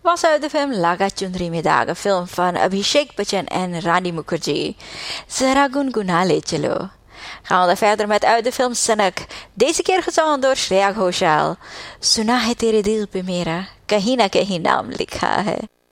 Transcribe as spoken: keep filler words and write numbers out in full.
was uit de film Laga Chundri Mein Daag, een film van Abhishek Bachchan en Rani Mukherjee. Zara Gunguna Le Chalo. Gaan we dan verder met uit de film Sanak, deze keer gezongen door Shreya Ghoshal. Suna hai tere dil pe mera, kahin na kahin naam likha hai.